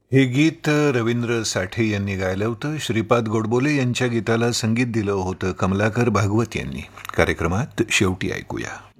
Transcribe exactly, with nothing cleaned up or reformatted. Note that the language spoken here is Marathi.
हे गीत रवींद्र साठे यांनी गायलं होतं. श्रीपाद गोडबोले यांच्या गीताला संगीत दिलं होतं कमलाकर भागवत यांनी. कार्यक्रमात शेवटी ऐकूया.